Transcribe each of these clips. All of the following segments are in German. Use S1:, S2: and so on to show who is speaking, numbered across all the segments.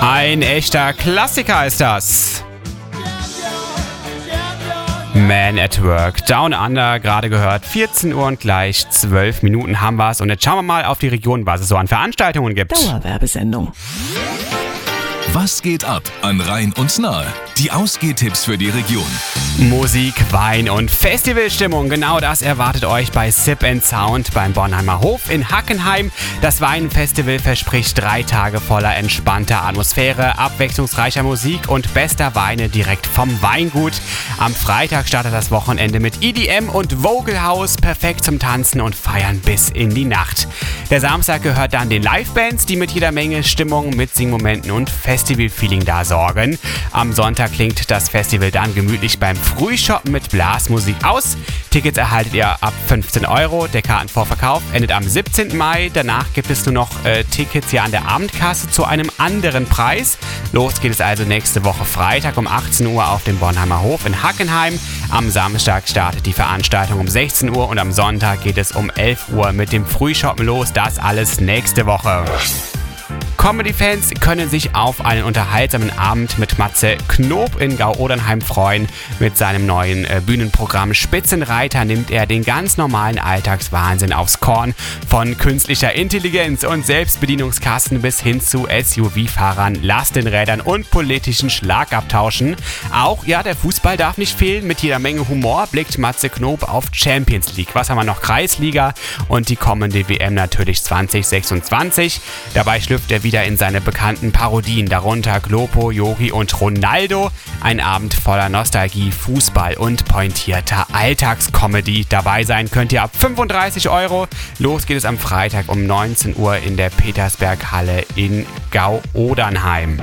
S1: Ein echter Klassiker ist das. Man at Work, Down Under, gerade gehört, 14 Uhr und gleich 12 Minuten haben wir es. Und jetzt schauen wir mal auf die Region, was es so an Veranstaltungen gibt.
S2: Dauerwerbesendung.
S3: Was geht ab an Rhein und Nahe? Die Ausgehtipps für die Region.
S1: Musik, Wein und Festivalstimmung, genau das erwartet euch bei Sip & Sound beim Bornheimer Hof in Hackenheim. Das Weinfestival verspricht 3 Tage voller entspannter Atmosphäre, abwechslungsreicher Musik und bester Weine direkt vom Weingut. Am Freitag startet das Wochenende mit EDM und Vocal House, perfekt zum Tanzen und Feiern bis in die Nacht. Der Samstag gehört dann den Livebands, die mit jeder Menge Stimmung, Mitsingmomenten und Festival-Feeling da sorgen. Am Sonntag klingt das Festival dann gemütlich beim Frühshoppen mit Blasmusik aus. Tickets erhaltet ihr ab 15 €. Der Kartenvorverkauf endet am 17. Mai. Danach gibt es nur noch Tickets hier an der Abendkasse zu einem anderen Preis. Los geht es also nächste Woche Freitag um 18 Uhr auf dem Bornheimer Hof in Hackenheim. Am Samstag startet die Veranstaltung um 16 Uhr und am Sonntag geht es um 11 Uhr mit dem Frühshoppen los. Das alles nächste Woche. Comedy-Fans können sich auf einen unterhaltsamen Abend mit Matze Knob in Gau-Odernheim freuen. Mit seinem neuen Bühnenprogramm Spitzenreiter nimmt er den ganz normalen Alltagswahnsinn aufs Korn. Von künstlicher Intelligenz und Selbstbedienungskasten bis hin zu SUV-Fahrern, Lastenrädern und politischen Schlagabtauschen. Auch, der Fußball darf nicht fehlen. Mit jeder Menge Humor blickt Matze Knob auf Champions League. Was haben wir noch? Kreisliga und die kommende WM natürlich 2026. Dabei schlüpft er wieder in seine bekannten Parodien, darunter Glopo, Yogi und Ronaldo. Ein Abend voller Nostalgie, Fußball und pointierter Alltagscomedy. Dabei sein könnt ihr ab 35 €. Los geht es am Freitag um 19 Uhr in der Petersberghalle in Gau-Odernheim.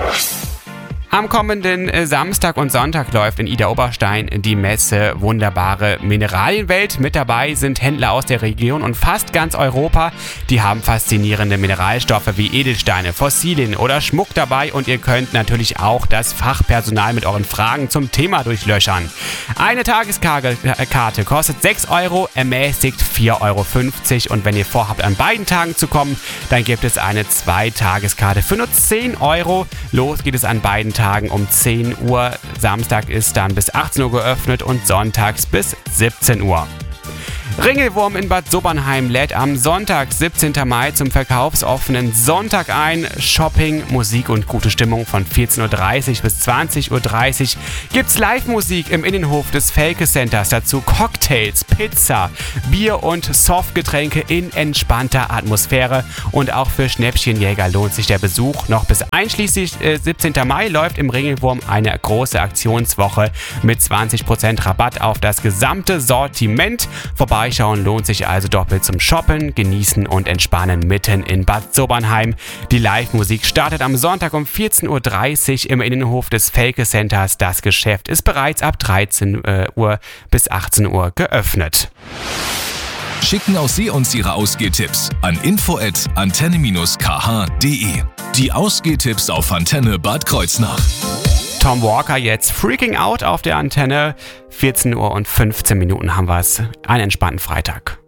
S1: Am kommenden Samstag und Sonntag läuft in Idar-Oberstein die Messe Wunderbare Mineralienwelt. Mit dabei sind Händler aus der Region und fast ganz Europa. Die haben faszinierende Mineralstoffe wie Edelsteine, Fossilien oder Schmuck dabei und ihr könnt natürlich auch das Fachpersonal mit euren Fragen zum Thema durchlöchern. Eine Tageskarte kostet 6 €, ermäßigt 4,50 € und wenn ihr vorhabt, an beiden Tagen zu kommen, dann gibt es eine 2-Tageskarte für nur 10 €. Los geht es an beiden Tagen um 10 Uhr. Samstag ist dann bis 18 Uhr geöffnet und sonntags bis 17 Uhr. Ringelwurm in Bad Sobernheim lädt am Sonntag, 17. Mai zum verkaufsoffenen Sonntag ein. Shopping, Musik und gute Stimmung von 14:30 Uhr bis 20:30 Uhr. Gibt's Live-Musik im Innenhof des Felke Centers. Dazu Cocktails, Pizza, Bier und Softgetränke in entspannter Atmosphäre. Und auch für Schnäppchenjäger lohnt sich der Besuch. Noch bis einschließlich 17. Mai läuft im Ringelwurm eine große Aktionswoche mit 20% Rabatt auf das gesamte Sortiment. Vorbeischauen lohnt sich also doppelt zum Shoppen, Genießen und Entspannen mitten in Bad Sobernheim. Die Live-Musik startet am Sonntag um 14:30 Uhr im Innenhof des Felke Centers. Das Geschäft ist bereits ab 13 Uhr bis 18 Uhr geöffnet.
S3: Schicken auch Sie uns Ihre Ausgehtipps an info@antenne-kh.de. Die Ausgehtipps auf Antenne Bad Kreuznach.
S1: Tom Walker jetzt Freaking Out auf der Antenne. 14 Uhr und 15 Minuten haben wir es. Einen entspannten Freitag.